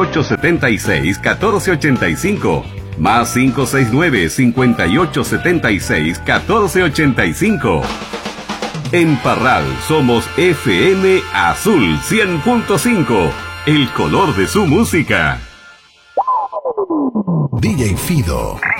5876-1485. Más 569-5876-1485. En Parral somos FM Azul 100.5, el color de su música. DJ Fido.